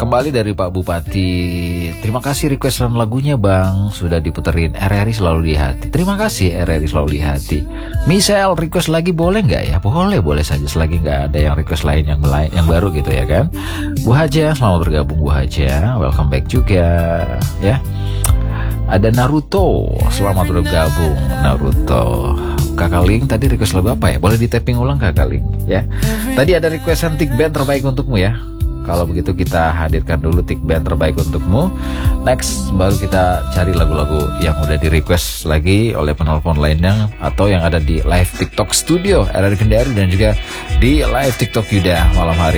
kembali dari Pak Bupati. Terima kasih requestan lagunya Bang, sudah diputerin. RRI selalu di hati. Terima kasih RRI selalu di hati. Misal request lagi boleh nggak ya? Boleh saja selagi nggak ada yang request lain yang baru gitu ya kan. Bu Haja, selamat bergabung Bu Haja. Welcome back juga ya. Ada Naruto, selamat bergabung Naruto. Kakak Ling tadi request lagu apa ya? Boleh di tapping ulang Kakak Ling ya. Tadi ada requestan Tik Band terbaik untukmu ya. Kalau begitu kita hadirkan dulu Tik Band terbaik untukmu. Next baru kita cari lagu-lagu yang udah di request lagi oleh penelpon lainnya atau yang ada di live TikTok studio RRI Kendari dan juga di live TikTok Yuda malam hari